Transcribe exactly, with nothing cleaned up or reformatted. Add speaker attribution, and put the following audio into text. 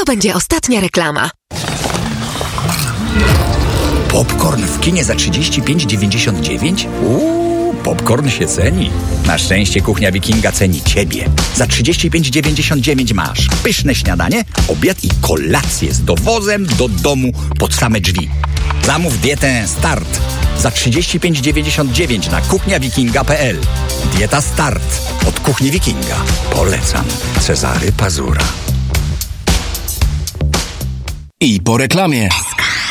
Speaker 1: będzie ostatnia reklama.
Speaker 2: Popcorn w kinie za trzydzieści pięć dziewięćdziesiąt dziewięć? Uuu, popcorn się ceni. Na szczęście Kuchnia Wikinga ceni Ciebie. Za trzydzieści pięć dziewięćdziesiąt dziewięć masz pyszne śniadanie, obiad i kolację z dowozem do domu pod same drzwi. Zamów dietę Start za trzydzieści pięć dziewięćdziesiąt dziewięć na kuchnia wikinga kropka p l. Dieta Start od Kuchni Wikinga. Polecam. Cezary Pazura.
Speaker 3: I po reklamie.